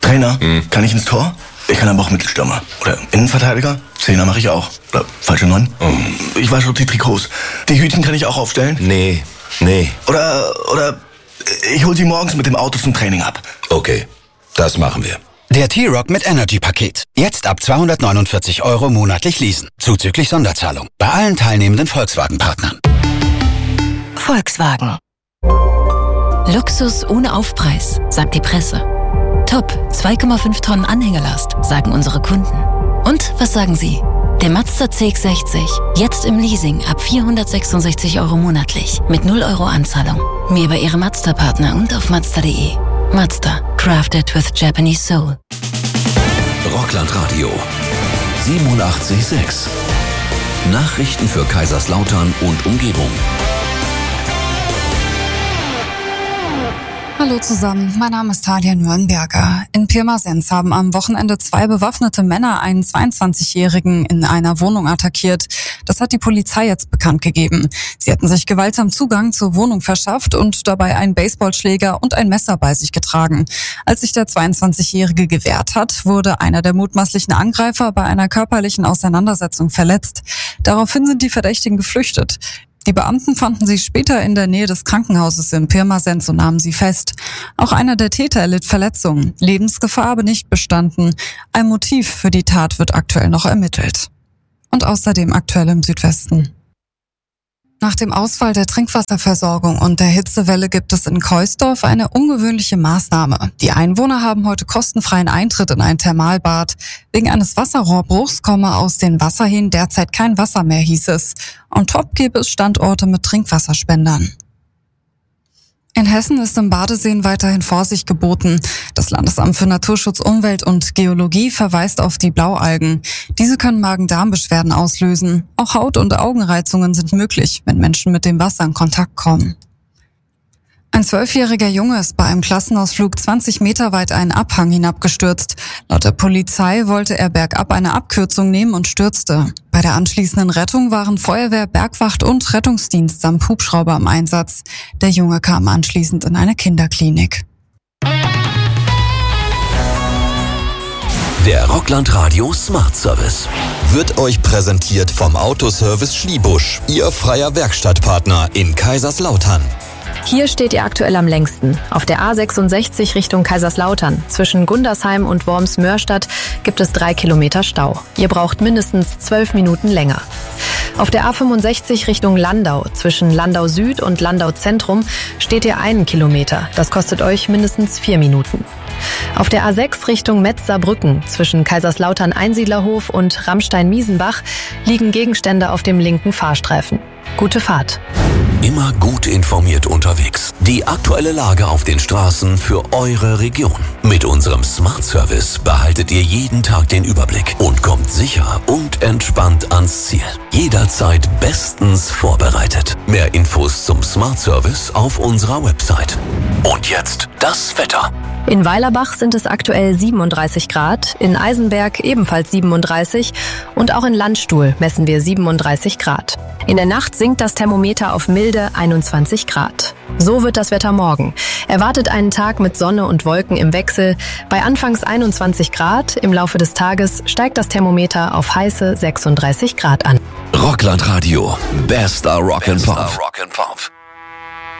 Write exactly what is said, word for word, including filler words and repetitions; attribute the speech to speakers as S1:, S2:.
S1: Trainer, hm. kann ich ins Tor? Ich kann aber auch Mittelstürmer. Oder Innenverteidiger? Zehner mache ich auch. Oder falsche Neun? Oh. Ich wasche die Trikots. Die Hütchen kann ich auch aufstellen?
S2: Nee, nee.
S1: Oder, oder ich hol sie morgens mit dem Auto zum Training ab.
S2: Okay, das machen wir.
S3: Der T-Rock mit Energy-Paket. Jetzt ab zweihundertneunundvierzig Euro monatlich leasen. Zuzüglich Sonderzahlung. Bei allen teilnehmenden Volkswagen-Partnern.
S4: Volkswagen. Luxus ohne Aufpreis, sagt die Presse. Top, zwei Komma fünf Tonnen Anhängerlast, sagen unsere Kunden. Und was sagen Sie? Der Mazda C X sechzig, jetzt im Leasing ab vierhundertsechsundsechzig Euro monatlich, mit null Euro Anzahlung. Mehr bei Ihrem Mazda-Partner und auf mazda punkt de. Mazda, crafted with Japanese soul.
S5: Rockland Radio siebenundachtzig Komma sechs. Nachrichten für Kaiserslautern und Umgebung.
S6: Hallo zusammen, mein Name ist Talia Nürnberger. In Pirmasens haben am Wochenende zwei bewaffnete Männer einen zweiundzwanzigjährigen in einer Wohnung attackiert. Das hat die Polizei jetzt bekannt gegeben. Sie hätten sich gewaltsam Zugang zur Wohnung verschafft und dabei einen Baseballschläger und ein Messer bei sich getragen. Als sich der zweiundzwanzigjährige gewehrt hat, wurde einer der mutmaßlichen Angreifer bei einer körperlichen Auseinandersetzung verletzt. Daraufhin sind die Verdächtigen geflüchtet. Die Beamten fanden sie später in der Nähe des Krankenhauses in Pirmasens und nahmen sie fest. Auch einer der Täter erlitt Verletzungen. Lebensgefahr aber nicht bestanden. Ein Motiv für die Tat wird aktuell noch ermittelt. Und außerdem aktuell im Südwesten. Nach dem Ausfall der Trinkwasserversorgung und der Hitzewelle gibt es in Keusdorf eine ungewöhnliche Maßnahme. Die Einwohner haben heute kostenfreien Eintritt in ein Thermalbad. Wegen eines Wasserrohrbruchs komme aus den Wasserhähnen derzeit kein Wasser mehr, hieß es. On top gäbe es Standorte mit Trinkwasserspendern. In Hessen ist im Badeseen weiterhin Vorsicht geboten. Das Landesamt für Naturschutz, Umwelt und Geologie verweist auf die Blaualgen. Diese können Magen-Darm-Beschwerden auslösen. Auch Haut- und Augenreizungen sind möglich, wenn Menschen mit dem Wasser in Kontakt kommen. Ein zwölfjähriger Junge ist bei einem Klassenausflug zwanzig Meter weit einen Abhang hinabgestürzt. Laut der Polizei wollte er bergab eine Abkürzung nehmen und stürzte. Bei der anschließenden Rettung waren Feuerwehr, Bergwacht und Rettungsdienst samt Hubschrauber im Einsatz. Der Junge kam anschließend in eine Kinderklinik.
S5: Der Rockland Radio Smart Service
S7: wird euch präsentiert vom Autoservice Schliebusch, Ihr freier Werkstattpartner in Kaiserslautern.
S8: Hier steht ihr aktuell am längsten. Auf der A sechsundsechzig Richtung Kaiserslautern. Zwischen Gundersheim und Worms-Mörstadt gibt es drei Kilometer Stau. Ihr braucht mindestens zwölf Minuten länger. Auf der A fünfundsechzig Richtung Landau. Zwischen Landau Süd und Landau Zentrum steht ihr einen Kilometer. Das kostet euch mindestens vier Minuten. Auf der A sechs Richtung Metz-Saarbrücken. Zwischen Kaiserslautern-Einsiedlerhof und Rammstein-Miesenbach liegen Gegenstände auf dem linken Fahrstreifen. Gute Fahrt.
S5: Immer gut informiert unterwegs. Die aktuelle Lage auf den Straßen für eure Region. Mit unserem Smart Service behaltet ihr jeden Tag den Überblick und kommt sicher und entspannt ans Ziel. Jederzeit bestens vorbereitet. Mehr Infos zum Smart Service auf unserer Website. Und jetzt das Wetter.
S8: In Weilerbach sind es aktuell siebenunddreißig Grad, in Eisenberg ebenfalls siebenunddreißig und auch in Landstuhl messen wir siebenunddreißig Grad. In der Nacht sinkt das Thermometer auf milde einundzwanzig Grad. So wird das Wetter morgen. Erwartet einen Tag mit Sonne und Wolken im Wechsel. Bei anfangs einundzwanzig Grad, im Laufe des Tages steigt das Thermometer auf heiße sechsunddreißig Grad an.
S5: Rockland Radio, bester Rock and Pop.